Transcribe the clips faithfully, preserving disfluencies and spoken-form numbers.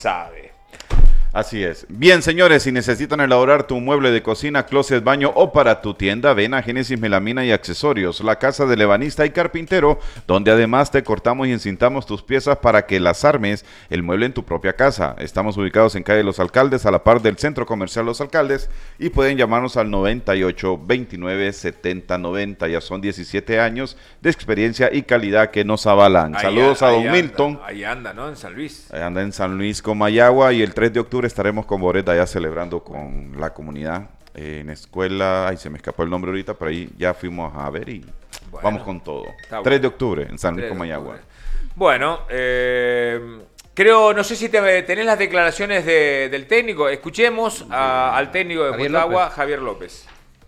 sabe. Así es. Bien, señores, si necesitan elaborar tu mueble de cocina, closet, baño o para tu tienda, ven a Génesis Melamina y Accesorios, la casa del ebanista y carpintero, donde además te cortamos y encintamos tus piezas para que las armes el mueble en tu propia casa. Estamos ubicados en calle Los Alcaldes, a la par del Centro Comercial Los Alcaldes, y pueden llamarnos al noventa y ocho, veintinueve, setenta, noventa. Ya son diecisiete años de experiencia y calidad que nos avalan. Ahí Saludos a, a Don ahí Milton. Anda, ahí anda, ¿no? En San Luis. Ahí anda en San Luis, Comayagua, y el tres de octubre estaremos con Boreta ya celebrando con la comunidad eh, en escuela. Ay, se me escapó el nombre ahorita, pero ahí ya fuimos a ver y bueno, vamos con todo. tres bueno. de octubre en San Luis, Comayagua. Bueno, eh, creo, no sé si te, tenés las declaraciones de, del técnico. Escuchemos a, al técnico de Motagua, Javier López.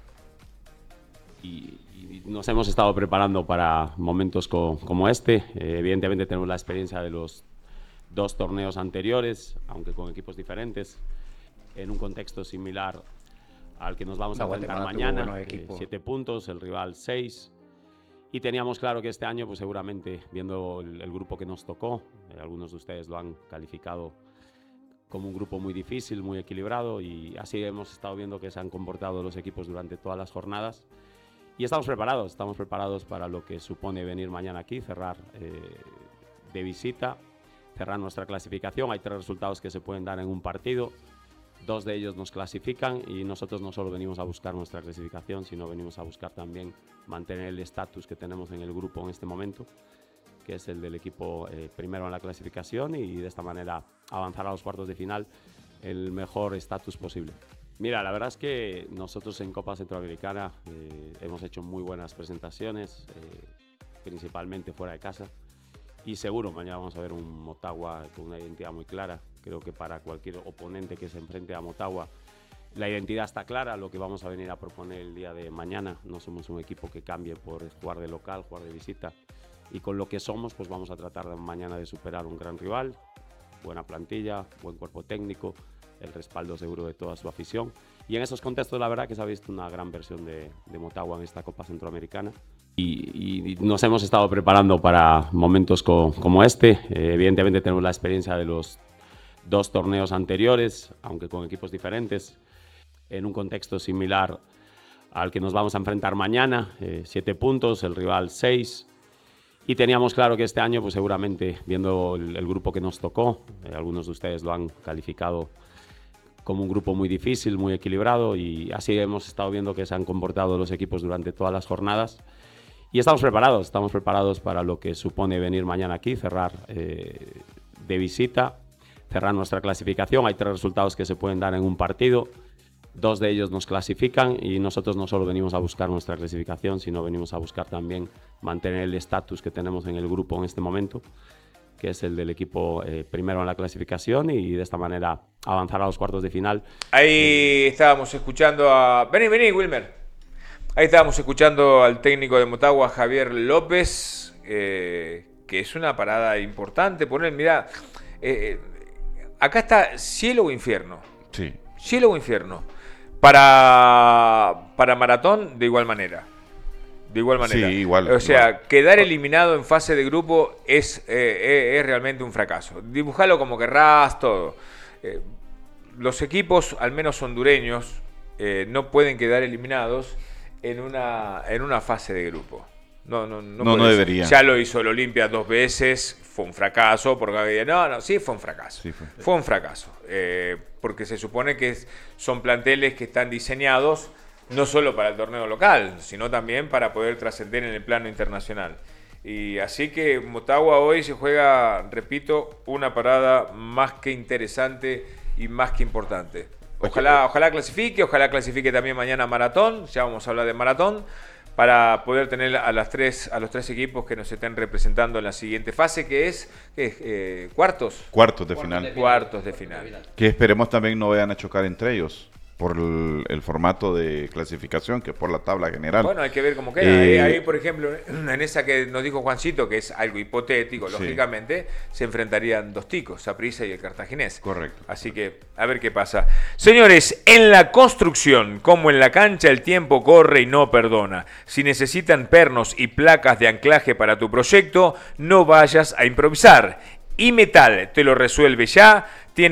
Y, y nos hemos estado preparando para momentos co, como este. Eh, evidentemente tenemos la experiencia de los dos torneos anteriores, aunque con equipos diferentes, en un contexto similar al que nos vamos a enfrentar mañana. Eh, siete puntos, el rival seis. Y teníamos claro que este año, pues seguramente, viendo el, el grupo que nos tocó, eh, algunos de ustedes lo han calificado como un grupo muy difícil, muy equilibrado, y así hemos estado viendo que se han comportado los equipos durante todas las jornadas. Y estamos preparados, estamos preparados para lo que supone venir mañana aquí, cerrar eh, de visita, cerrar nuestra clasificación. Hay tres resultados que se pueden dar en un partido, dos de ellos nos clasifican y nosotros no solo venimos a buscar nuestra clasificación, sino venimos a buscar también mantener el estatus que tenemos en el grupo en este momento, que es el del equipo eh, primero en la clasificación, y de esta manera avanzar a los cuartos de final el mejor estatus posible. Mira, la verdad es que nosotros en Copa Centroamericana eh, hemos hecho muy buenas presentaciones, eh, principalmente fuera de casa. Y seguro mañana vamos a ver un Motagua con una identidad muy clara. Creo que para cualquier oponente que se enfrente a Motagua, la identidad está clara, lo que vamos a venir a proponer el día de mañana. No somos un equipo que cambie por jugar de local, jugar de visita. Y con lo que somos, pues vamos a tratar de mañana de superar un gran rival, buena plantilla, buen cuerpo técnico, el respaldo seguro de toda su afición. Y en esos contextos, la verdad que se ha visto una gran versión de, de Motagua en esta Copa Centroamericana. Y, y nos hemos estado preparando para momentos co, como este. Eh, evidentemente tenemos la experiencia de los dos torneos anteriores, aunque con equipos diferentes, en un contexto similar al que nos vamos a enfrentar mañana. Eh, siete puntos, el rival seis. Y teníamos claro que este año, pues seguramente, viendo el, el grupo que nos tocó, eh, algunos de ustedes lo han calificado como un grupo muy difícil, muy equilibrado, y así hemos estado viendo que se han comportado los equipos durante todas las jornadas. Y estamos preparados, estamos preparados para lo que supone venir mañana aquí, cerrar eh, de visita, cerrar nuestra clasificación. Hay tres resultados que se pueden dar en un partido, dos de ellos nos clasifican, y nosotros no solo venimos a buscar nuestra clasificación, sino venimos a buscar también mantener el estatus que tenemos en el grupo en este momento, que es el del equipo eh, primero en la clasificación, y de esta manera avanzar a los cuartos de final. Ahí eh, estábamos escuchando a... Vení, vení, Wilmer. Ahí estábamos escuchando al técnico de Motagua, Javier López, eh, que es una parada importante. Poner, mirá, eh, acá está cielo o infierno. Sí. Cielo o infierno. Para, para Maratón, de igual manera. De igual manera. Sí, igual. O sea, igual. Quedar eliminado en fase de grupo es, eh, es realmente un fracaso. Dibujalo como querrás, todo. Eh, los equipos, al menos hondureños, eh, no pueden quedar eliminados en una, en una fase de grupo. No, no, no, no, no debería. Ya lo hizo el Olimpia dos veces, fue un fracaso, porque no, no, sí fue un fracaso. Sí, fue. fue un fracaso. Eh, porque se supone que es, son planteles que están diseñados no solo para el torneo local, sino también para poder trascender en el plano internacional. Y así que Motagua hoy se juega, repito, una parada más que interesante y más que importante. Ojalá, ojalá clasifique, ojalá clasifique también mañana Maratón, ya vamos a hablar de Maratón, para poder tener a las tres, a los tres equipos que nos estén representando en la siguiente fase, que es, que es eh, cuartos. Cuartos de final. Cuartos de final. Que esperemos también no vayan a chocar entre ellos por el, el formato de clasificación, que por la tabla general. Bueno, hay que ver cómo queda. Eh, ahí, ahí, por ejemplo, en esa que nos dijo Juancito, que es algo hipotético, sí, lógicamente, se enfrentarían dos ticos, Saprissa y el Cartaginés. Correcto. Así que, a ver qué pasa. Señores, en la construcción, como en la cancha, el tiempo corre y no perdona. Si necesitan pernos y placas de anclaje para tu proyecto, no vayas a improvisar. y Metal te lo resuelve ya. Tiene